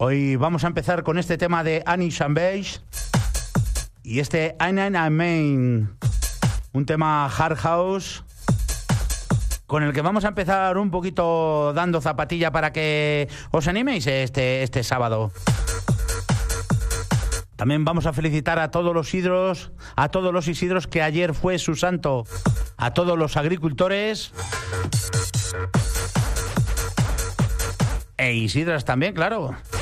Hoy vamos a empezar con este tema de Annie Chambage y este Einen Amen, un tema hard house con el que vamos a empezar un poquito dando zapatilla para que os animéis este sábado. También vamos a felicitar a todos los Isidros que ayer fue su santo, a todos los agricultores e Isidras también, claro.